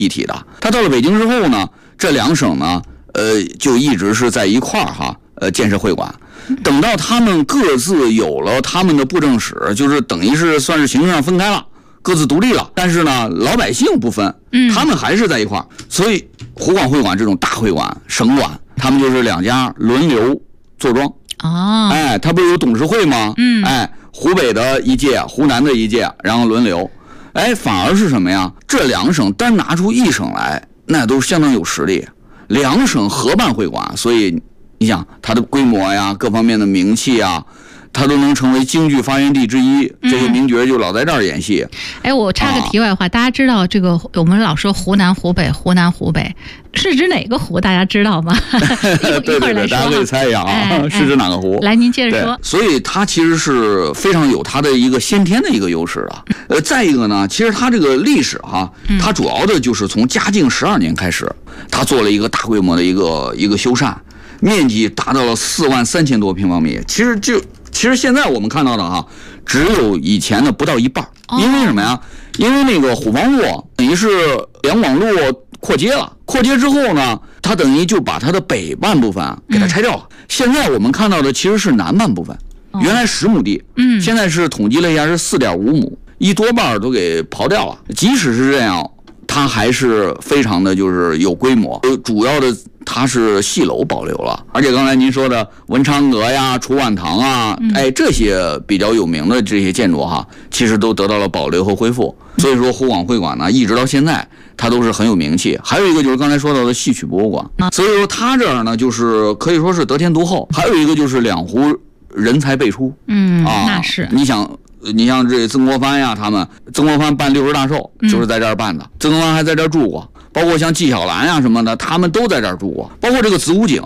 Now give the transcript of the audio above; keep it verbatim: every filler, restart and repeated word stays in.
一体的。他到了北京之后呢，这两省呢，呃，就一直是在一块儿哈，呃，建设会馆。等到他们各自有了他们的布政使，就是等于是算是行政上分开了，各自独立了。但是呢，老百姓不分，他们还是在一块儿。所以湖广会馆这种大会馆、省馆，他们就是两家轮流坐庄。 哦， 哎，他不是有董事会吗？嗯，哎，湖北的一届，湖南的一届，然后轮流。哎，反而是什么呀？这两省单拿出一省来，那都相当有实力。两省合办会馆，所以你想它的规模呀，各方面的名气啊，它都能成为京剧发源地之一。这些名角就老在这儿演戏。 哎，我插个题外话，啊、大家知道这个我们老说湖南湖北，湖南湖北是指哪个湖？大家知道吗？ 对对对，大家可以猜一下啊，哎、是指哪个湖？ 来，您接着说。 所以它其实是非常有它的一个先天的一个优势的。呃，再一个呢，其实它这个历史哈，它主要的就是从嘉靖十二年开始，它做了一个大规模的一个一个修缮。面积达到了四万三千多平方米，其实就其实现在我们看到的哈，只有以前的不到一半。因为什么呀？因为那个虎坊路等于是两广路扩街了，扩街之后呢，它等于就把它的北半部分给它拆掉了。嗯、现在我们看到的其实是南半部分，原来十亩地，嗯，现在是统计了一下是四点五亩，一多半都给刨掉了。即使是这样，它还是非常的就是有规模，主要的。它是戏楼保留了，而且刚才您说的文昌阁呀、楚婉堂啊，哎，这些比较有名的这些建筑哈，其实都得到了保留和恢复。所以说湖广会馆呢，一直到现在它都是很有名气。还有一个就是刚才说到的戏曲博物馆，所以说它这儿呢就是可以说是得天独厚。还有一个就是两湖人才辈出， 嗯啊， 那是你想。你像这曾国藩呀，他们曾国藩办六十大寿就是在这儿办的，嗯、曾国藩还在这儿住过，包括像纪晓岚呀什么的，他们都在这儿住过，包括这个子午井